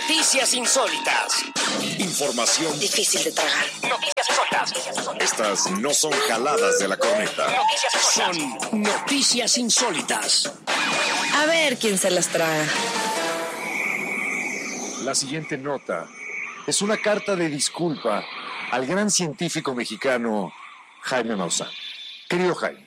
Noticias insólitas. Información Difícil de tragar. Noticias insólitas. Estas no son jaladas de la corneta. Son noticias insólitas. A ver quién se las traga. La siguiente nota es una carta de disculpa al gran científico mexicano Jaime Maussan. Querido Jaime,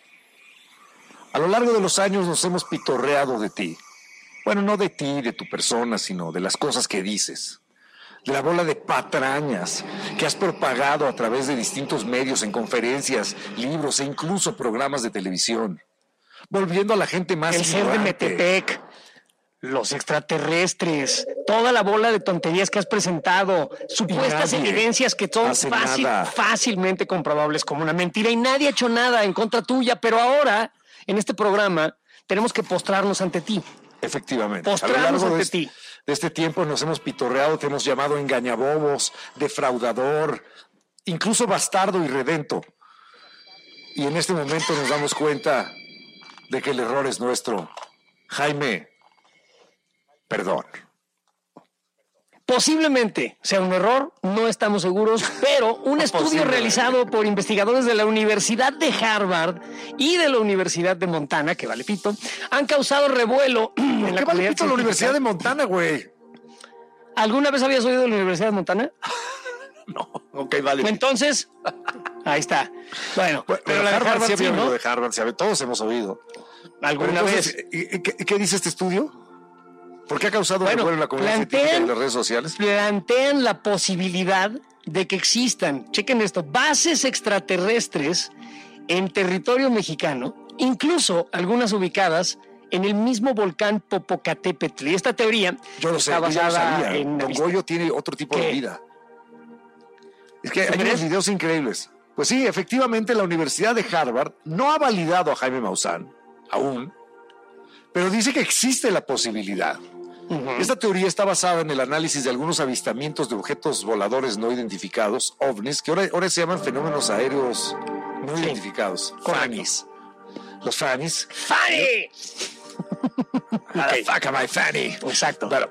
a lo largo de los años nos hemos pitorreado de ti. Bueno, no de ti, de tu persona, sino de las cosas que dices. De la bola de patrañas que has propagado a través de distintos medios, en conferencias, libros e incluso programas de televisión. Volviendo a la gente más el ser de Metepec, los extraterrestres, toda la bola de tonterías que has presentado, supuestas evidencias que son fácilmente comprobables como una mentira, y nadie ha hecho nada en contra tuya, pero ahora, en este programa, tenemos que postrarnos ante ti. Efectivamente. Postrarnos ante ti. De este tiempo nos hemos pitorreado, te hemos llamado engañabobos, defraudador, incluso bastardo y redento. Y en este momento nos damos cuenta de que el error es nuestro. Jaime, perdón. Posiblemente sea un error, no estamos seguros, pero un estudio realizado por investigadores de la Universidad de Harvard y de la Universidad de Montana, que vale pito, han causado revuelo en la comunidad científica. La Universidad de Montana, güey? ¿Alguna vez habías oído de la Universidad de Montana? No, ok, vale. Entonces, ahí está. Bueno, pero la de Harvard sí, ¿no? De Harvard, todos hemos oído. ¿Alguna vez? ¿Qué dice este estudio? ¿Por qué ha causado revuelo en la comunidad científica y en las redes sociales? Plantean la posibilidad de que existan, chequen esto, bases extraterrestres en territorio mexicano, incluso algunas ubicadas en el mismo volcán Popocatépetl. Y esta teoría está basada en... Don Goyo tiene otro tipo de vida. Es que hay unos videos increíbles. Pues sí, efectivamente la Universidad de Harvard no ha validado a Jaime Maussan, aún, pero dice que existe la posibilidad. Esta teoría está basada en el análisis de algunos avistamientos de objetos voladores no identificados, ovnis, que ahora se llaman fenómenos aéreos no identificados. FANIs. Los FANIs. ¡Fanny! Fuck am I Fanny. Exacto. Claro.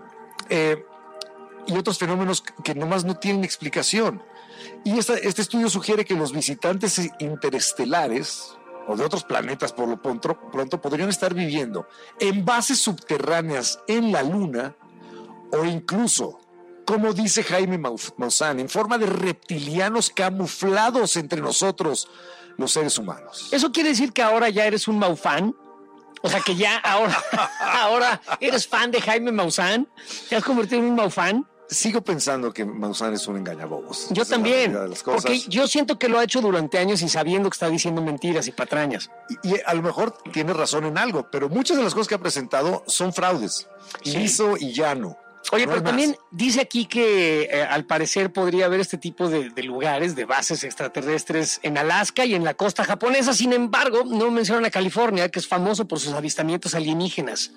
Y otros fenómenos que nomás no tienen explicación. Y este estudio sugiere que los visitantes interestelares o de otros planetas por lo pronto podrían estar viviendo en bases subterráneas en la Luna o incluso, como dice Jaime Maussan, en forma de reptilianos camuflados entre nosotros, los seres humanos. ¿Eso quiere decir que ahora ya eres un Maufan? O sea, que ya ahora eres fan de Jaime Maussan. ¿Te has convertido en un Maufan? Sigo pensando que Maussan es un engañabobos. Yo también, porque yo siento que lo ha hecho durante años y sabiendo que está diciendo mentiras y patrañas. Y a lo mejor tiene razón en algo, pero muchas de las cosas que ha presentado son fraudes, liso y llano. Oye, pero también dice aquí que al parecer podría haber este tipo de lugares, de bases extraterrestres en Alaska y en la costa japonesa. Sin embargo, no mencionan a California, que es famoso por sus avistamientos alienígenas.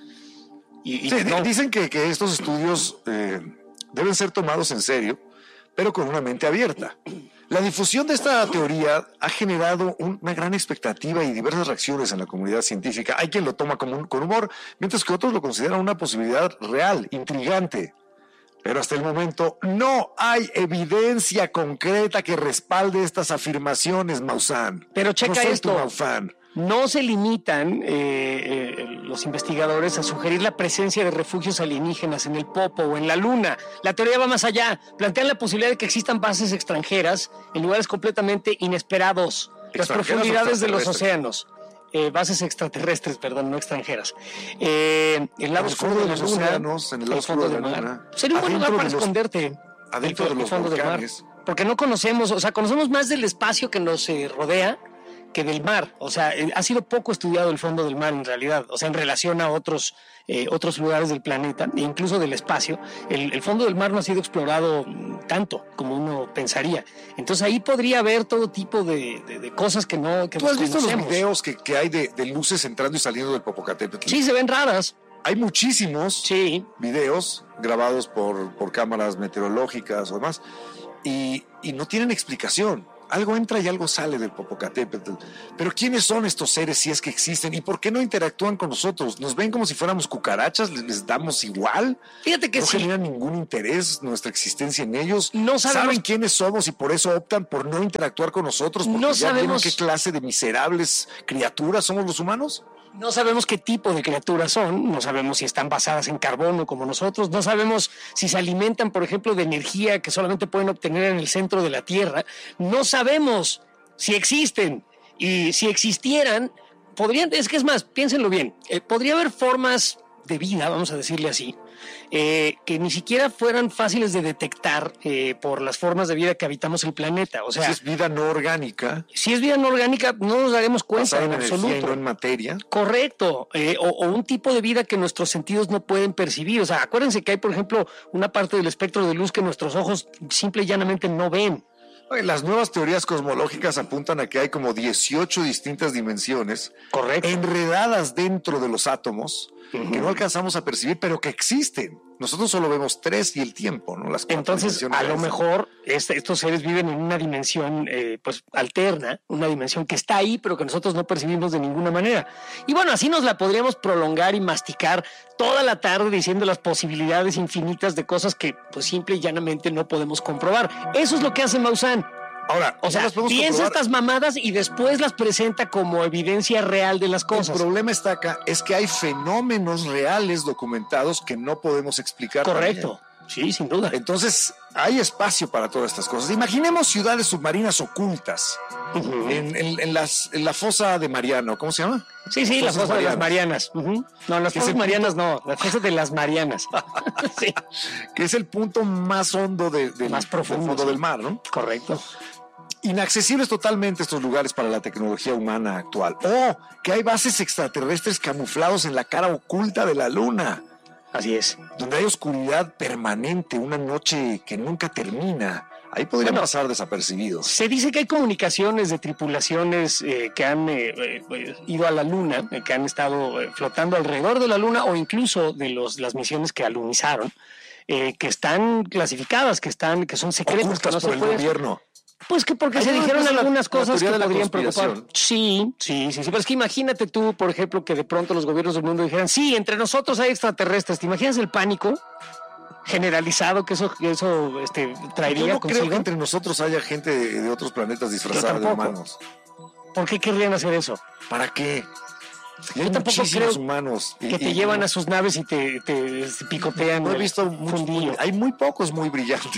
Dicen que estos estudios deben ser tomados en serio, pero con una mente abierta. La difusión de esta teoría ha generado una gran expectativa y diversas reacciones en la comunidad científica. Hay quien lo toma con humor, mientras que otros lo consideran una posibilidad real, intrigante. Pero hasta el momento no hay evidencia concreta que respalde estas afirmaciones, Maussan. Pero checa esto. Maussan. No se limitan los investigadores a sugerir la presencia de refugios alienígenas en el Popo o en la Luna. La teoría va más allá. Plantean la posibilidad de que existan bases extranjeras en lugares completamente inesperados. Las profundidades de los océanos. Bases extraterrestres, perdón, no extranjeras. El lado oscuro de la Luna. Océanos, en el lado oscuro de la Luna. Sería un buen lugar para esconderte. Adentro de los fondo del mar. Porque no conocemos, conocemos más del espacio que nos rodea que del mar. O sea, ha sido poco estudiado el fondo del mar en realidad, o sea, en relación a otros lugares del planeta e incluso del espacio. El fondo del mar no ha sido explorado tanto como uno pensaría. Entonces ahí podría haber todo tipo de cosas que no que ¿Tú has visto conocemos. los videos que hay de luces entrando y saliendo del Popocatépetl? Sí, se ven raras. Hay muchísimos videos grabados por cámaras meteorológicas o demás y no tienen explicación. algo entra y algo sale del Popocatépetl. Pero ¿quiénes son estos seres si es que existen? ¿Y por qué no interactúan con nosotros? ¿Nos ven como si fuéramos cucarachas? ¿Les damos igual? Fíjate que no sí. generan ningún interés nuestra existencia en ellos. No sabemos. ¿Saben quiénes somos y por eso optan por no interactuar con nosotros? Porque No ya sabemos vieron qué clase de miserables criaturas somos los humanos. No sabemos qué tipo de criaturas son, no sabemos si están basadas en carbono como nosotros, no sabemos si se alimentan, por ejemplo, de energía que solamente pueden obtener en el centro de la Tierra, no sabemos si existen, y si existieran, es más, piénsenlo bien, podría haber formas de vida, vamos a decirle así, que ni siquiera fueran fáciles de detectar por las formas de vida que habitamos el planeta. O sea, si es vida no orgánica. Si es vida no orgánica, no nos daremos cuenta en absoluto. absoluto. Y no en materia. Correcto. O un tipo de vida que nuestros sentidos no pueden percibir. O sea, acuérdense que hay, por ejemplo, una parte del espectro de luz que nuestros ojos simple y llanamente no ven. Las nuevas teorías cosmológicas apuntan a que hay como 18 distintas dimensiones. Correcto. Enredadas dentro de los átomos, que no alcanzamos a percibir, pero que existen. Nosotros solo vemos 3 y el tiempo, ¿no? Las 4 Entonces, a lo mejor estos seres viven en una dimensión pues alterna, una dimensión que está ahí, pero que nosotros no percibimos de ninguna manera. Y bueno, así nos la podríamos prolongar y masticar toda la tarde diciendo las posibilidades infinitas de cosas que pues simple y llanamente no podemos comprobar. Eso es lo que hace Maussan. Ahora, o sea, piensa estas mamadas y después las presenta como evidencia real de las cosas. El problema está acá, es que hay fenómenos reales documentados que no podemos explicar. Correcto, también. Sí, sin duda. Entonces, hay espacio para todas estas cosas. Imaginemos ciudades submarinas ocultas en la fosa de Mariano, ¿cómo se llama? Sí, la fosa de las Marianas. No, las fosas Marianas no, la fosa de las Marianas. Sí. Que es el punto más hondo más profundo del mar, ¿no? Correcto. Inaccesibles totalmente estos lugares para la tecnología humana actual. O que hay bases extraterrestres camuflados en la cara oculta de la luna. Así es. Donde hay oscuridad permanente, una noche que nunca termina. Ahí podrían pasar desapercibidos. Se dice que hay comunicaciones de tripulaciones que han ido a la luna, que han estado flotando alrededor de la luna o incluso de las misiones que alunizaron, que están clasificadas, que son secretos, ocultas que no por se pueden. El gobierno. Pues que porque se dijeron algunas cosas que podrían preocupar. Sí, pero es que imagínate tú, por ejemplo, que de pronto los gobiernos del mundo dijeran, sí, entre nosotros hay extraterrestres. ¿Te imaginas el pánico generalizado que eso traería Yo no consigo? creo que entre nosotros haya gente de otros planetas disfrazada de humanos. ¿Por qué querrían hacer eso? ¿Para qué? Yo tampoco creo humanos que te llevan a sus naves y te picotean. No he visto muchos. Hay muy pocos muy brillantes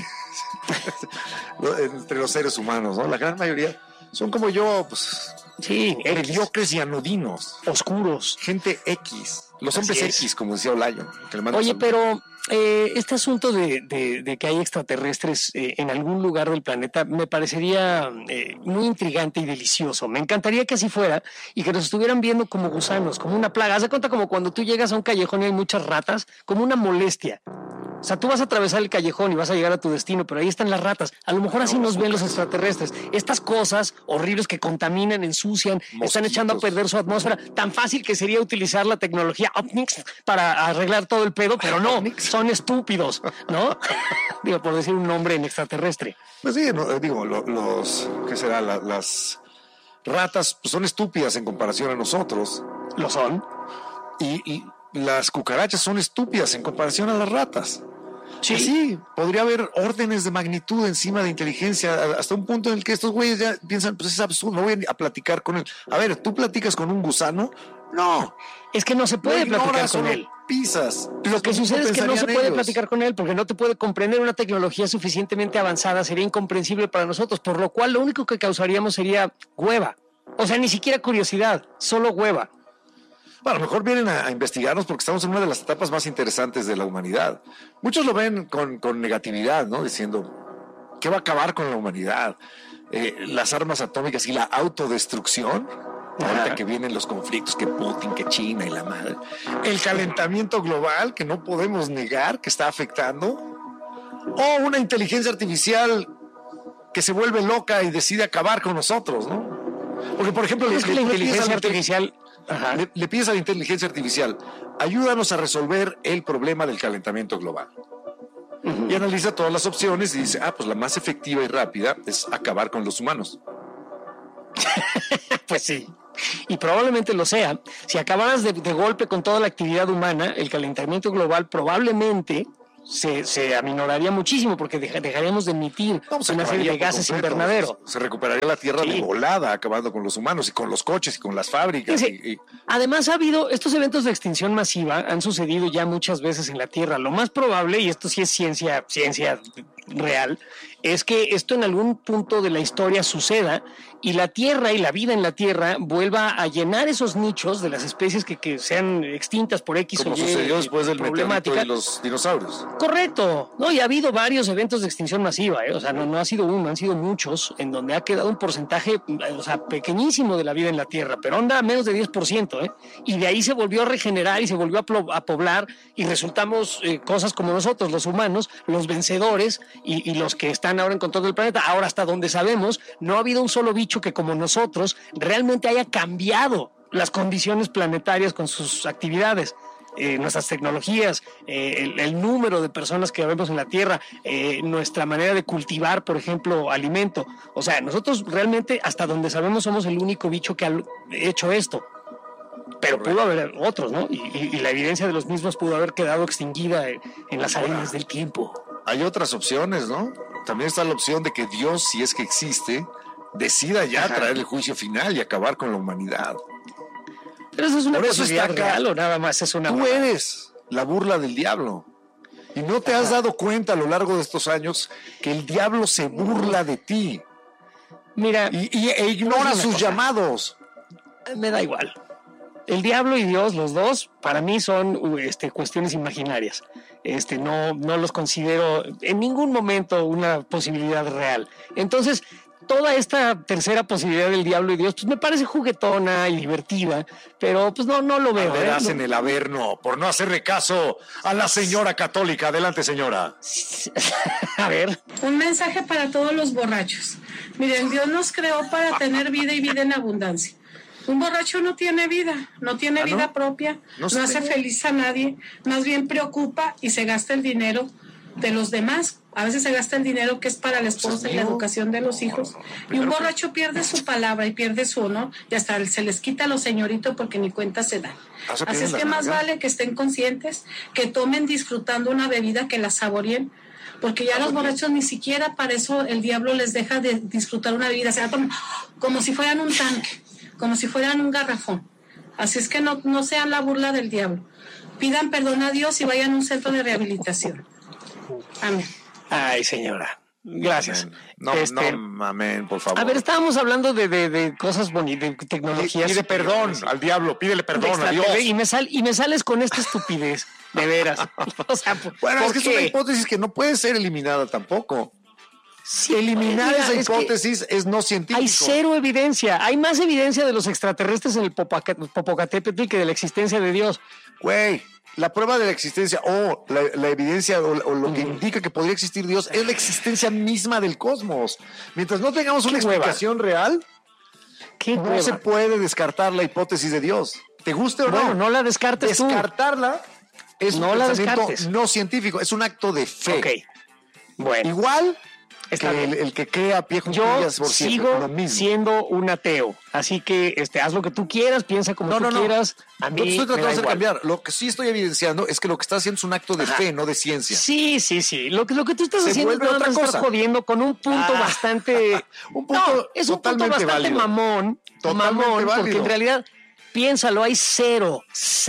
entre los seres humanos, ¿no? La gran mayoría son como yo, pues. Sí, mediocres y anodinos. Oscuros. Gente X. Los hombres X, como decía Olayo. Oye, pero este asunto de que hay extraterrestres en algún lugar del planeta me parecería muy intrigante y delicioso. Me encantaría que así fuera y que nos estuvieran viendo como gusanos, como una plaga. Haz de cuenta como cuando tú llegas a un callejón y hay muchas ratas, como una molestia. O sea, tú vas a atravesar el callejón y vas a llegar a tu destino, pero ahí están las ratas. A lo mejor así nos ven los extraterrestres. Estas cosas horribles que contaminan, ensucian, están echando a perder su atmósfera. Tan fácil que sería utilizar la tecnología Optics para arreglar todo el pedo, pero no, son estúpidos, ¿no? Digo, por decir un nombre en extraterrestre. Pues sí, ¿qué será? Las ratas pues, son estúpidas en comparación a nosotros. Lo son. Y las cucarachas son estúpidas en comparación a las ratas. Sí, podría haber órdenes de magnitud encima de inteligencia hasta un punto en el que estos güeyes ya piensan, pues es absurdo, no voy a platicar con él. A ver, ¿tú platicas con un gusano? No. Es que no se puede platicar con él. Pisas. Lo que sucede es que no se puede platicar con él porque no te puede comprender una tecnología suficientemente avanzada, sería incomprensible para nosotros, por lo cual lo único que causaríamos sería hueva. O sea, ni siquiera curiosidad, solo hueva. Bueno, a lo mejor vienen a investigarnos porque estamos en una de las etapas más interesantes de la humanidad. Muchos lo ven con negatividad, ¿no? Diciendo, ¿qué va a acabar con la humanidad? Las armas atómicas y la autodestrucción. Ahorita que vienen los conflictos, que Putin, que China y la madre. El calentamiento global, que no podemos negar que está afectando. O una inteligencia artificial que se vuelve loca y decide acabar con nosotros, ¿no? Porque, por ejemplo, es que la inteligencia artificial... Le pides a la inteligencia artificial, ayúdanos a resolver el problema del calentamiento global. y analiza todas las opciones y dice, pues la más efectiva y rápida es acabar con los humanos. Pues sí. Y probablemente lo sea. Si acabaras de golpe con toda la actividad humana, el calentamiento global probablemente se aminoraría muchísimo porque dejaríamos de emitir una serie de gases invernadero. Se recuperaría la Tierra de volada, acabando con los humanos y con los coches y con las fábricas. Además, estos eventos de extinción masiva han sucedido ya muchas veces en la Tierra. Lo más probable, y esto sí es ciencia real, es que esto en algún punto de la historia suceda y la Tierra y la vida en la Tierra vuelva a llenar esos nichos de las especies que sean extintas por X o Y. Como sucedió después del meteorito y los dinosaurios. Correcto. No, y ha habido varios eventos de extinción masiva, O sea, no ha sido uno, han sido muchos, en donde ha quedado un porcentaje, pequeñísimo de la vida en la Tierra, pero anda a menos de 10%, Y de ahí se volvió a regenerar y se volvió a poblar y resultamos cosas como nosotros, los humanos, los vencedores y los que están ahora en control del planeta. Ahora, hasta donde sabemos, no ha habido un solo bicho que como nosotros realmente haya cambiado las condiciones planetarias con sus actividades. Nuestras tecnologías, el número de personas que vemos en la Tierra, nuestra manera de cultivar, por ejemplo, alimento. O sea, nosotros realmente, hasta donde sabemos, somos el único bicho que ha hecho esto. Pero pudo haber otros, ¿no? Y la evidencia de los mismos pudo haber quedado extinguida en las arenas del tiempo. Hay otras opciones, ¿no? También está la opción de que Dios, si es que existe, decida ya traer el juicio final y acabar con la humanidad. Pero eso es una posibilidad real o nada más es una... Tú eres la burla del diablo. Y no te has dado cuenta a lo largo de estos años que el diablo se burla de ti. Mira... E ignora sus llamados. Me da igual. El diablo y Dios, los dos, para mí son cuestiones imaginarias. No los considero en ningún momento una posibilidad real. Entonces, toda esta tercera posibilidad del diablo y Dios, pues me parece juguetona y divertida, pero pues no lo veo. Verás en el Averno por no hacerle caso a la señora católica. Adelante, señora. A ver. Un mensaje para todos los borrachos. Miren, Dios nos creó para tener vida y vida en abundancia. Un borracho no tiene vida, no tiene vida propia, no hace feliz a nadie, más bien preocupa y se gasta el dinero de los demás. A veces se gasta el dinero que es para la esposa y la educación de los hijos. Y un borracho pierde su palabra y pierde su honor y hasta se les quita a los señoritos porque ni cuenta se dan. Así es que más vale que estén conscientes, que tomen disfrutando una bebida, que la saboreen, porque ya los borrachos ni siquiera para eso el diablo les deja de disfrutar una bebida. Se la toman como si fueran un tanque, como si fueran un garrafón. Así es que no sean la burla del diablo. Pidan perdón a Dios y vayan a un centro de rehabilitación. Amén. Ay, señora. Gracias. Amén, por favor. A ver, estábamos hablando de cosas bonitas, de tecnologías. Pide perdón al diablo, pídele perdón a Dios. Y me sales con esta estupidez, de veras. O sea, bueno, es que es una hipótesis que no puede ser eliminada tampoco. Sí, eliminar esa hipótesis es no científico. Hay cero evidencia. Hay más evidencia de los extraterrestres en el Popocatépetl que de la existencia de Dios. Güey, la prueba de la existencia o la evidencia o lo que indica que podría existir Dios es la existencia misma del cosmos. Mientras no tengamos una explicación real, no se puede descartar la hipótesis de Dios. ¿Te guste o no? Bueno, no la descartes tú. Descartarla es un pensamiento no científico, es un acto de fe. Ok, bueno. Igual que el que crea pie juntillas por sigo siendo un ateo, así que haz lo que tú quieras, piensa como tú quieras. A mí no estoy tratando de hacer cambiar. Lo que sí estoy evidenciando es que lo que estás haciendo es un acto de fe, no de ciencia. Sí. Lo que tú estás haciendo es otra cosa. Estar jodiendo con un punto bastante... un punto bastante mamón. Totalmente válido. Porque en realidad, piénsalo, hay cero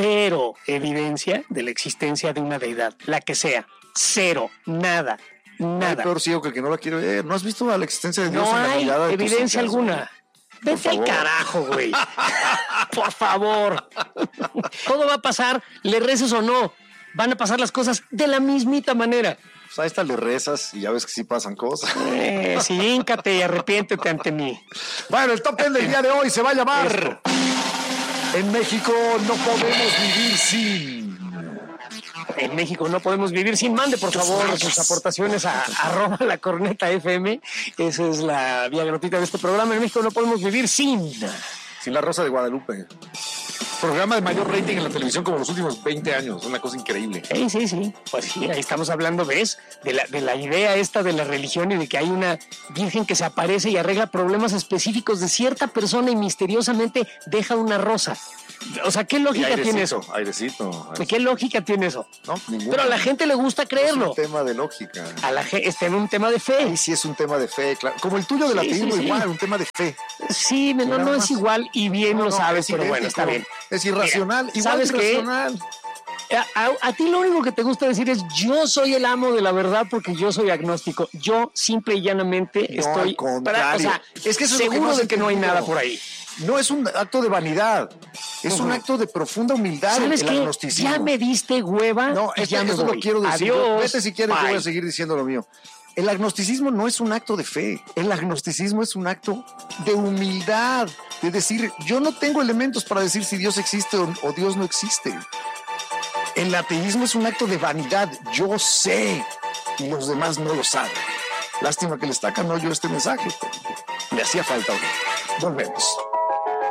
evidencia de la existencia de una deidad, la que sea. Cero, nada. Nada. Hay peor ciego que el que no la quiere ver. ¿No has visto la existencia de Dios en la mirada de tus hijas? No hay evidencia alguna. Vete al carajo, güey. Por favor. Todo va a pasar, le reces o no. Van a pasar las cosas de la mismita manera. Pues ahí está, le rezas y ya ves que sí pasan cosas. Sí, híncate y arrepiéntete ante mí. Bueno, el top 10 del día de hoy se va a llamar En México no podemos vivir sin... En México no podemos vivir sin. Mande, por favor, sus aportaciones a @lacornetafm. Esa es la vía gratuita de este programa. En México no podemos vivir sin la Rosa de Guadalupe. programa de mayor rating en la televisión como los últimos 20 años. Una cosa increíble. Sí. Pues sí, ahí estamos hablando, ¿ves? De la idea esta de la religión y de que hay una virgen que se aparece y arregla problemas específicos de cierta persona y misteriosamente deja una rosa. O sea, ¿qué lógica tiene eso? Airecito. ¿Qué lógica tiene eso? No, ninguna. Pero a la gente le gusta creerlo. Es un tema de lógica. Está en un tema de fe. Sí, es un tema de fe, claro. Como el tuyo del ateísmo, igual, un tema de fe. Sí, no es igual y bien lo sabes, pero bueno, está bien. Es irracional, mira, igual ¿sabes irracional. A ti lo único que te gusta decir es yo soy el amo de la verdad porque yo soy agnóstico. Yo simple y llanamente estoy... Es que eso seguro es de que no hay nada por ahí. No es un acto de vanidad, es un acto de profunda humildad. ¿Sabes el qué? agnosticismo. Ya me diste hueva. No, eso lo quiero decir. Adiós. Vete si quieres, yo voy a seguir diciendo lo mío. El agnosticismo no es un acto de fe. El agnosticismo es un acto de humildad, de decir, yo no tengo elementos para decir si Dios existe o Dios no existe. El ateísmo es un acto de vanidad. Yo sé y los demás no lo saben. Lástima que le está no yo este mensaje. Me hacía falta. Volvemos.